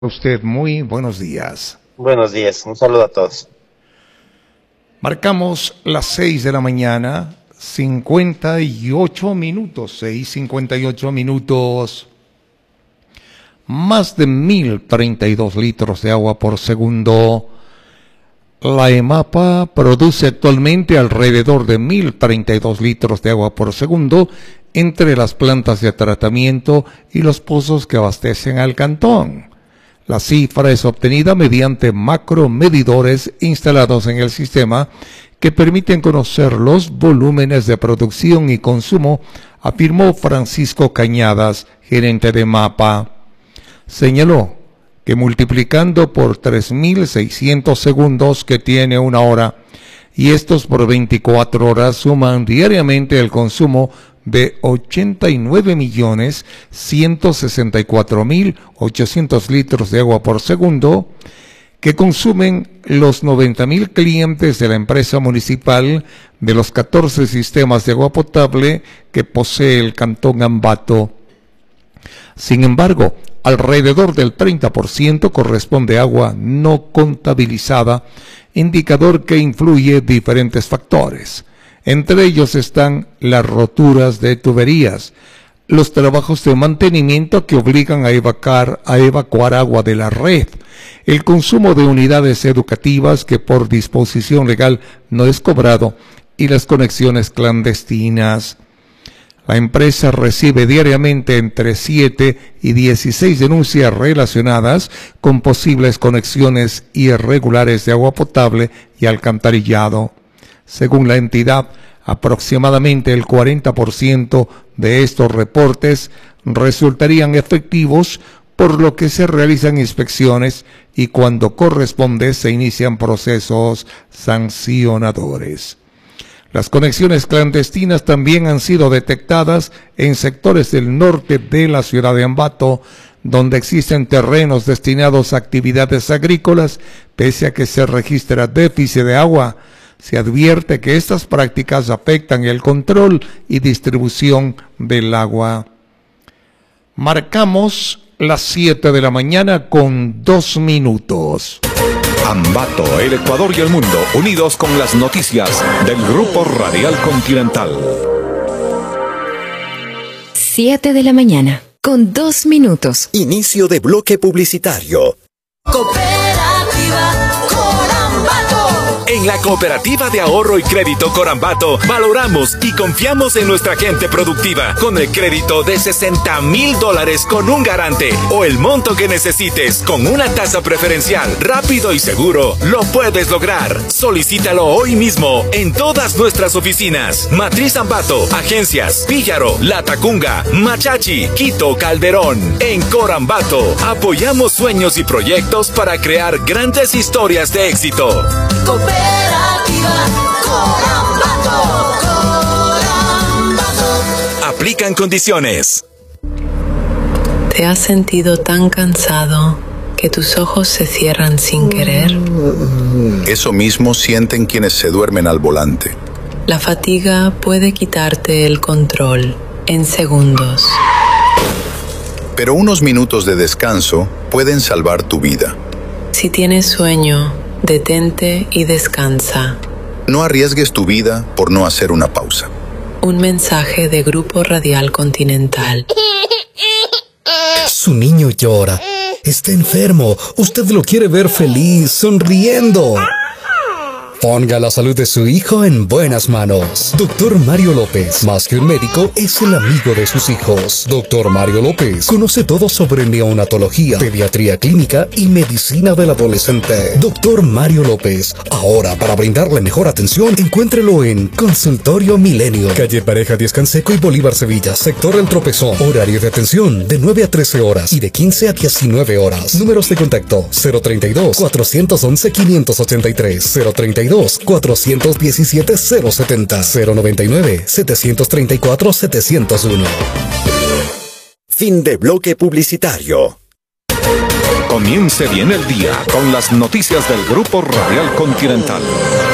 Usted muy buenos días. Buenos días, un saludo a todos. Marcamos las 6 de la mañana, 58 minutos, 6:58 minutos. Más de 1.032 litros de agua por segundo. La EMAPA produce actualmente alrededor de 1.032 litros de agua por segundo entre las plantas de tratamiento y los pozos que abastecen al cantón. La cifra es obtenida mediante macromedidores instalados en el sistema que permiten conocer los volúmenes de producción y consumo, afirmó Francisco Cañadas, gerente de MAPA. Señaló que multiplicando por 3.600 segundos que tiene una hora y estos por 24 horas suman diariamente el consumo de 89.164.800 litros de agua por segundo que consumen los 90.000 clientes de la empresa municipal de los 14 sistemas de agua potable que posee el Cantón Ambato. Sin embargo, alrededor del 30% corresponde a agua no contabilizada, indicador que influye diferentes factores. Entre ellos están las roturas de tuberías, los trabajos de mantenimiento que obligan a evacuar agua de la red, el consumo de unidades educativas que por disposición legal no es cobrado y las conexiones clandestinas. La empresa recibe diariamente entre 7 y 16 denuncias relacionadas con posibles conexiones irregulares de agua potable y alcantarillado. Según la entidad, aproximadamente el 40% de estos reportes resultarían efectivos, por lo que se realizan inspecciones y cuando corresponde se inician procesos sancionadores. Las conexiones clandestinas también han sido detectadas en sectores del norte de la ciudad de Ambato, donde existen terrenos destinados a actividades agrícolas, pese a que se registra déficit de agua. Se advierte que estas prácticas afectan el control y distribución del agua. Marcamos las 7 de la mañana con 2 minutos. Ambato, el Ecuador y el mundo, unidos con las noticias del Grupo Radial Continental. 7 de la mañana, con 2 minutos. Inicio de bloque publicitario. Cooperativa Corambato. En la Cooperativa de Ahorro y Crédito Corambato valoramos y confiamos en nuestra gente productiva con el crédito de $60,000 con un garante o el monto que necesites con una tasa preferencial, rápido y seguro. Lo puedes lograr. Solicítalo hoy mismo en todas nuestras oficinas. Matriz Ambato, Agencias, Píllaro, La Tacunga, Machachi, Quito, Calderón. En Corambato apoyamos sueños y proyectos para crear grandes historias de éxito. Cooperativa Corambato. Corambato. Aplican condiciones. ¿Te has sentido tan cansado que tus ojos se cierran sin querer? Eso mismo sienten quienes se duermen al volante. La fatiga puede quitarte el control en segundos. Pero unos minutos de descanso pueden salvar tu vida. Si tienes sueño, detente y descansa. No arriesgues tu vida por no hacer una pausa. Un mensaje de Grupo Radial Continental. Su niño llora. Está enfermo. Usted lo quiere ver feliz, sonriendo. Ponga la salud de su hijo en buenas manos. Doctor Mario López, más que un médico, es el amigo de sus hijos. Doctor Mario López conoce todo sobre neonatología, pediatría clínica y medicina del adolescente. Doctor Mario López, ahora para brindarle mejor atención, encuéntrelo en Consultorio Milenio, calle Pareja Díaz Canseco y Bolívar Sevilla, sector El Tropezón. Horario de atención de 9 a 13 horas y de 15 a 19 horas. Números de contacto 032-411-583, 032-417-070, 099-734-701. Fin de bloque publicitario. Comience bien el día con las noticias del Grupo Radial Continental.